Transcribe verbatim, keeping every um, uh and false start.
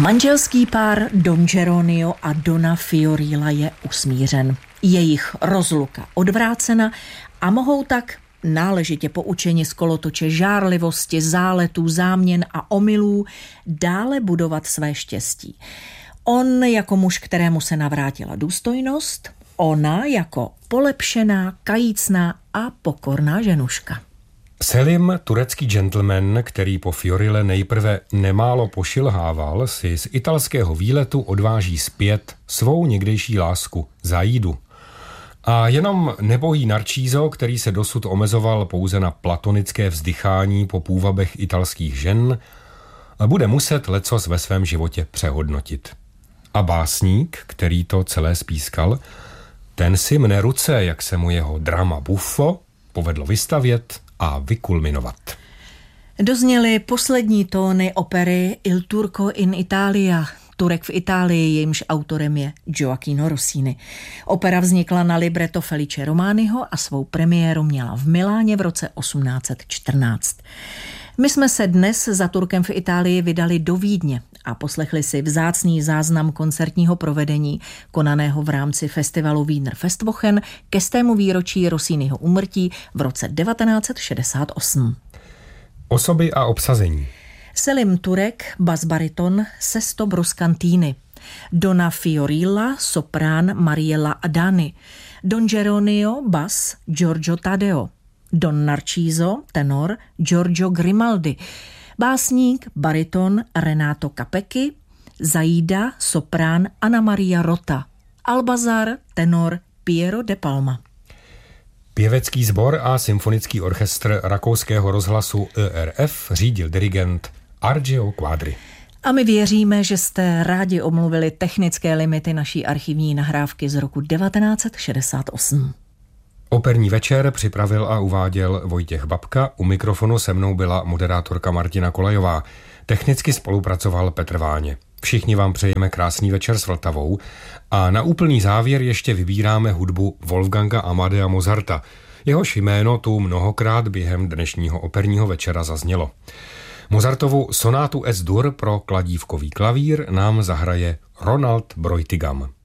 Manželský pár Don Geronio a Donna Fiorilla je usmířen. Jejich rozluka odvrácena a mohou tak náležitě poučeni z kolotoče žárlivosti, záletů, záměn a omylů dále budovat své štěstí. On jako muž, kterému se navrátila důstojnost, ona jako polepšená, kajícná a pokorná ženuška. Selim, turecký gentleman, který po Fiorille nejprve nemálo pošilhával, si z italského výletu odváží zpět svou někdejší lásku Zaidu. A jenom nebohý Narciso, který se dosud omezoval pouze na platonické vzdychání po půvabech italských žen, bude muset lecos ve svém životě přehodnotit. A básník, který to celé spískal, ten si mne ruce, jak se mu jeho drama Buffo povedlo vystavět a vykulminovat. Dozněly poslední tóny opery Il Turco in Italia, Turek v Itálii, jejímž autorem je Gioacchino Rossini. Opera vznikla na libretto Felice Romaniho a svou premiéru měla v Miláně v roce osmnáct set čtrnáct. My jsme se dnes za Turkem v Itálii vydali do Vídně a poslechli si vzácný záznam koncertního provedení konaného v rámci festivalu Wiener Festwochen ke stému výročí Rossiniho úmrtí v roce devatenáct set šedesát osm. Osoby a obsazení. Selim Turek, basbariton Sesto Bruscantini. Donna Fiorilla, soprán Mariella Adani. Don Geronio, bas Giorgio Taddeo. Don Narciso, tenor Giorgio Grimaldi. Básník, bariton Renato Capecchi. Zaida, soprán Anna Maria Rota. Albazar, tenor Piero de Palma. Pěvecký sbor a symfonický orchestr rakouského rozhlasu E R F řídil dirigent Argeo Quadri. A my věříme, že jste rádi omluvili technické limity naší archivní nahrávky z roku devatenáct set šedesát osm. Operní večer připravil a uváděl Vojtěch Babka, u mikrofonu se mnou byla moderátorka Martina Kolajová. Technicky spolupracoval Petr Váně. Všichni vám přejeme krásný večer s Vltavou a na úplný závěr ještě vybíráme hudbu Wolfganga Amadea Mozarta. Jehož jméno tu mnohokrát během dnešního operního večera zaznělo. Mozartovu sonátu Es-Dur pro kladívkový klavír nám zahraje Ronald Breutigam.